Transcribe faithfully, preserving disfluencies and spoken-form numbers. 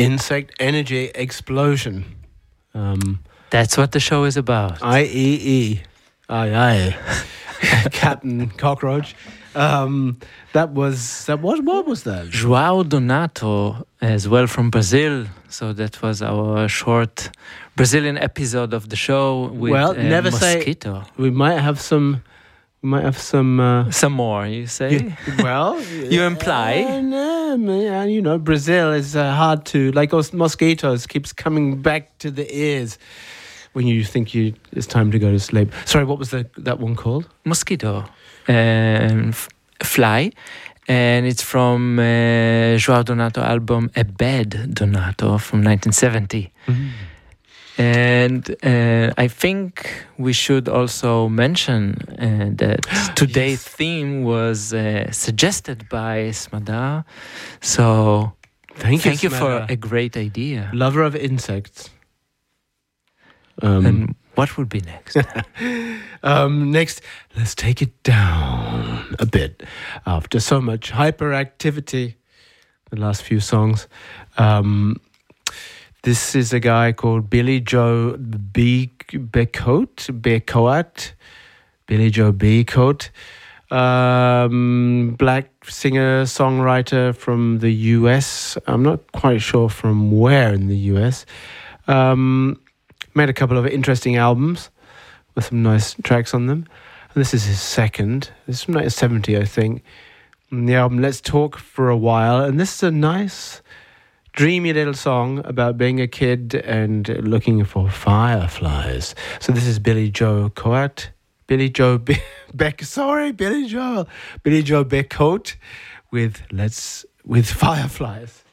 Insect Energy Explosion. Um, That's what the show is about. I E E. Aye, aye. Captain Cockroach. Um, that was, that was, what was that? João Donato, as well from Brazil. So that was our short Brazilian episode of the show with well, uh, never Mosquito. Say, we might have some, we might have some... Uh, some more, you say? You, well... you imply? Uh, no, man, you know, Brazil is uh, hard to... Like those mosquitoes keeps coming back to the ears when you think you it's time to go to sleep. Sorry, what was the, that one called? Mosquito. Um, f- fly. And it's from uh, João Donato album A Bad Donato from nineteen seventy. Mm-hmm. And uh, I think we should also mention uh, that today's yes. theme was uh, suggested by Smadar. So thank, thank you, you for a great idea. Lover of insects. Um, and what would be next? um, next, let's take it down a bit. After so much hyperactivity, the last few songs. Um, This is a guy called Billy Joe Becoat, Becoat, Billy Joe Becoat, um, black singer, songwriter from the U S. I'm not quite sure from where in the U S. Um, made a couple of interesting albums with some nice tracks on them. And this is his second. This is from nineteen seventy, I think. And the album Let's Talk for a While. And this is a nice... dreamy little song about being a kid and looking for fireflies. So this is Billy Joe Coat, Billy Joe Be- Beck. Sorry, Billy Joe, Billy Joe Becoat with let's with fireflies.